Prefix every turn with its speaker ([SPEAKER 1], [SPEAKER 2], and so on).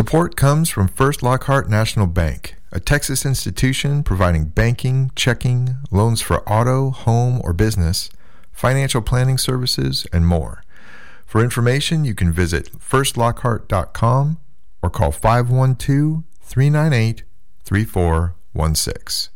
[SPEAKER 1] Support comes from First Lockhart National Bank, a Texas institution providing banking, checking, loans for auto, home, or business, financial planning services, and more. For information, you can visit firstlockhart.com or call 512-398-3416.